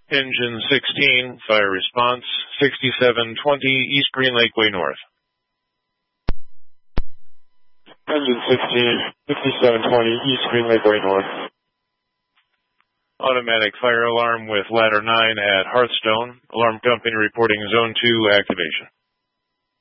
Engine 16, fire response, 6720 East Green Lakeway North. Engine 16, 5720 East Green Lakeway North. Automatic fire alarm with ladder 9 at Hearthstone. Alarm company reporting zone 2 activation.